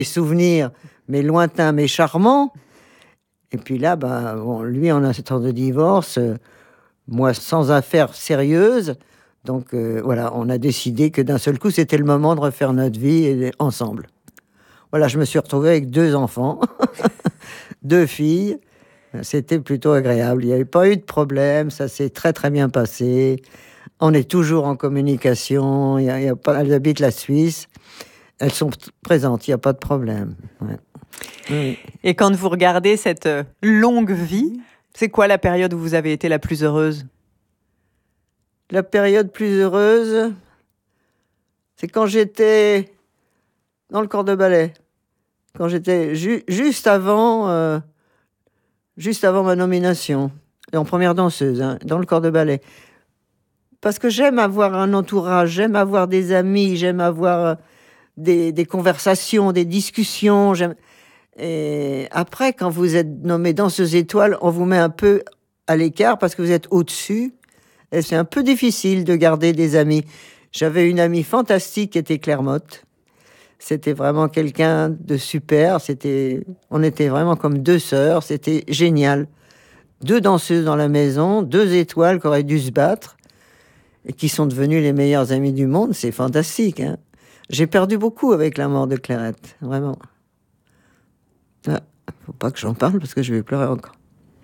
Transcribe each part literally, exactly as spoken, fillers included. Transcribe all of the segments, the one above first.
des souvenirs, mais lointains, mais charmants. Et puis là, bah, bon, lui en instant de divorce, euh, moi sans affaires sérieuses. Donc euh, voilà, on a décidé que d'un seul coup, c'était le moment de refaire notre vie et- ensemble. Voilà, je me suis retrouvé avec deux enfants, deux filles. C'était plutôt agréable. Il n'y avait pas eu de problème. Ça s'est très très bien passé. On est toujours en communication. Il y a, il y a pas, elles habitent la Suisse. Elles sont présentes. Il n'y a pas de problème. Ouais. Oui. Et quand vous regardez cette euh, longue vie, c'est quoi la période où vous avez été la plus heureuse? La période plus heureuse, c'est quand j'étais dans le corps de ballet. Quand j'étais ju- juste avant, euh, juste avant ma nomination, en première danseuse, hein, dans le corps de ballet. Parce que j'aime avoir un entourage, j'aime avoir des amis, j'aime avoir euh, des, des conversations, des discussions. J'aime... Et après, quand vous êtes nommée danseuse étoile, on vous met un peu à l'écart parce que vous êtes au-dessus. Et c'est un peu difficile de garder des amis. J'avais une amie fantastique qui était Claire Motte. C'était vraiment quelqu'un de super. C'était, on était vraiment comme deux sœurs. C'était génial. Deux danseuses dans la maison, deux étoiles qui auraient dû se battre et qui sont devenues les meilleures amies du monde. C'est fantastique, hein. J'ai perdu beaucoup avec la mort de Clairette, vraiment. Ah, faut pas que j'en parle parce que je vais pleurer encore.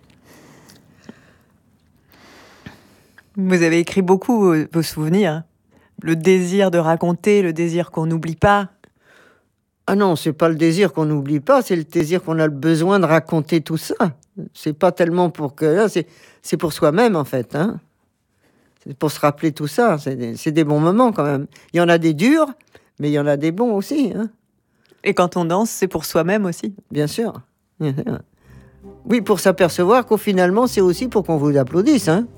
Vous avez écrit beaucoup euh, vos souvenirs. Le désir de raconter, le désir qu'on n'oublie pas. Ah non, c'est pas le désir qu'on n'oublie pas, c'est le désir qu'on a le besoin de raconter tout ça. C'est pas tellement pour que... C'est, c'est pour soi-même, en fait, hein. C'est pour se rappeler tout ça. C'est des, c'est des bons moments, quand même. Il y en a des durs, mais il y en a des bons aussi, hein. Et quand on danse, c'est pour soi-même aussi. Bien sûr. Oui, pour s'apercevoir qu'au finalement, c'est aussi pour qu'on vous applaudisse, hein.